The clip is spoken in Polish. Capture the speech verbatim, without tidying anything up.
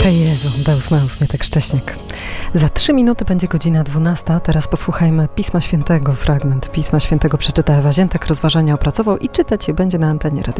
Jezu, Deus Meus, Mietek Szcześniak. Za trzy minuty będzie godzina dwunasta. Teraz posłuchajmy Pisma Świętego. Fragment Pisma Świętego przeczyta Ewa Ziętek, rozważania opracował i czytać je będzie na antenie Radia